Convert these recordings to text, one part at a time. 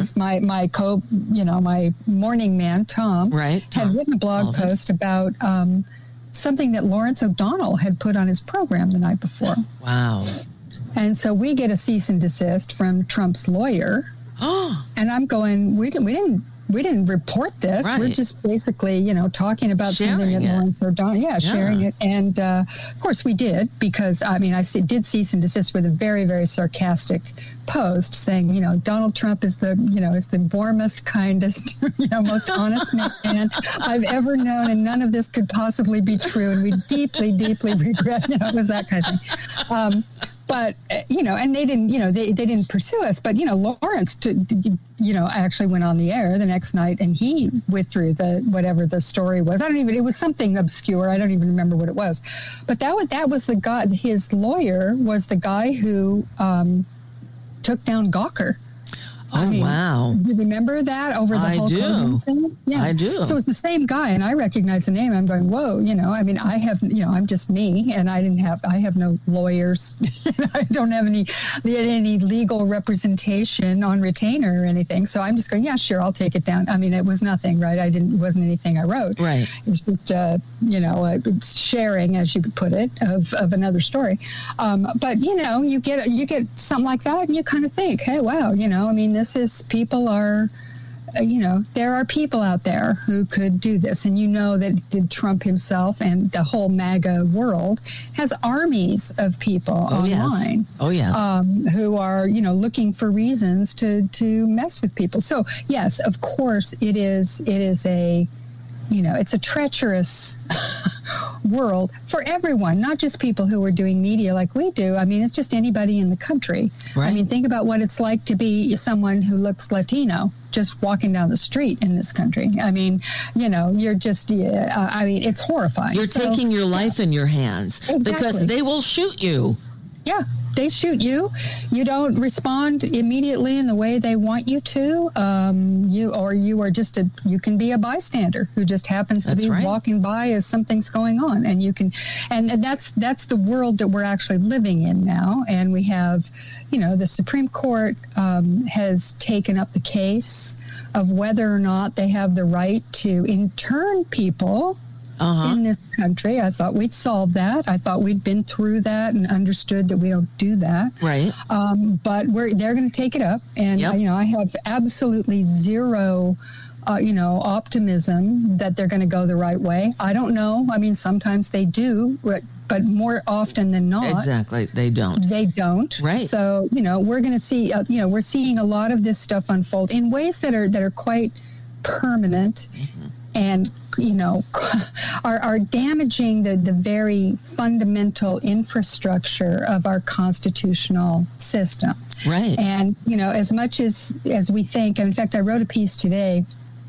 because my my morning man, Tom, had written a blog post about something that Lawrence O'Donnell had put on his program the night before. Wow. And so we get a cease and desist from Trump's lawyer. And I'm going, we didn't report this. Right. We're just basically, talking about something that Lawrence O'Donnell, sharing it. And of course we did, because I did cease and desist with a very, very sarcastic post saying, Donald Trump is the warmest, kindest, most honest man I've ever known, and none of this could possibly be true. And we deeply, deeply regret, it was that kind of thing. But, and they didn't, they didn't pursue us. But, Lawrence, actually went on the air the next night and he withdrew whatever the story was. It was something obscure. I don't even remember what it was. But that was the guy, his lawyer was the guy who took down Gawker. Wow. Do you remember that over the whole COVID thing? Yeah, I do. So it was the same guy, and I recognized the name. I'm going, whoa, I have, I'm just me, and I have no lawyers. I don't have any legal representation on retainer or anything. So I'm just going, yeah, sure, I'll take it down. It was nothing, right? It wasn't anything I wrote. Right. It was just, sharing, as you could put it, of another story. But, you get something like that, and you kind of think, hey, wow, people are, there are people out there who could do this. And that Trump himself and the whole MAGA world has armies of people online. Who are, looking for reasons to mess with people. So, yes, of course, it is a, it's a treacherous world for everyone, not just people who are doing media like we do. It's just anybody in the country. Right. Think about what it's like to be someone who looks Latino just walking down the street in this country. You're just, it's horrifying. You're taking your life in your hands. Exactly. Because they will shoot you. Yeah. They shoot you. You don't respond immediately in the way they want you to. You can be a bystander who just happens to be walking by as something's going on, and that's the world that we're actually living in now. And we have, the Supreme Court has taken up the case of whether or not they have the right to intern people in this country. I thought we'd solved that. I thought we'd been through that and understood that we don't do that. Right. But they're going to take it up. And, I have absolutely zero, optimism that they're going to go the right way. I don't know. Sometimes they do, but more often than not. Exactly. They don't. They don't. Right. So, we're going to see, we're seeing a lot of this stuff unfold in ways that are quite permanent. Mm-hmm. And, are damaging the very fundamental infrastructure of our constitutional system. Right. And, as much as we think, in fact, I wrote a piece today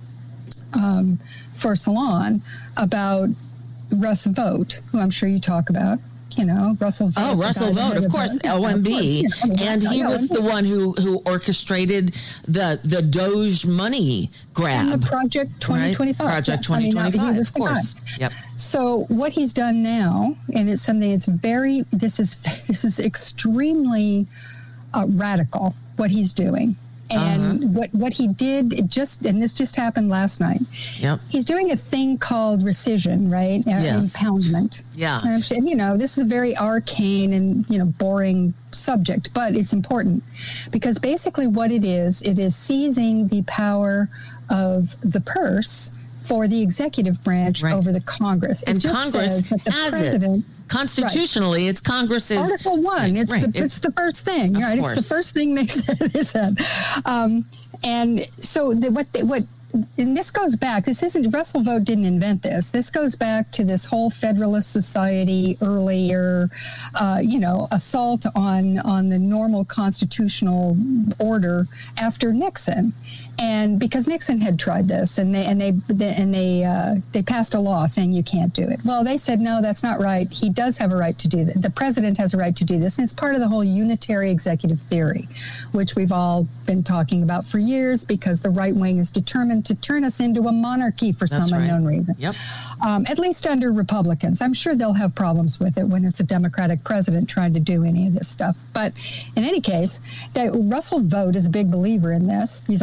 for Salon about Russ Vought, who I'm sure you talk about. Russell Vought. Oh, Russell Vought, of course, LMB. And he was the one who orchestrated the Doge money grab. And the Project 2025. Right? Project 2025, he was of course. Yep. So what he's done now, and it's something that's this is extremely radical, what he's doing. And what he did, and this just happened last night. Yep. He's doing a thing called rescission, right? Yes. Impoundment. Yeah. And this is a very arcane and, boring subject, but it's important because basically what it is seizing the power of the purse for the executive branch over the Congress. And Congress says that the president. Constitutionally, it's Congress's... Article 1, it's the first thing, right? Course. It's the first thing they said. And so and this goes back, Russell Vought didn't invent this. This goes back to this whole Federalist Society earlier, assault on the normal constitutional order after Nixon. And because Nixon had tried this, and they passed a law saying you can't do it. Well, they said, no, that's not right. He does have a right to do that. The president has a right to do this. And it's part of the whole unitary executive theory, which we've all been talking about for years because the right wing is determined to turn us into a monarchy for some unknown reason. Yep. At least under Republicans. I'm sure they'll have problems with it when it's a Democratic president trying to do any of this stuff. But in any case, Russell Vought is a big believer in this. He's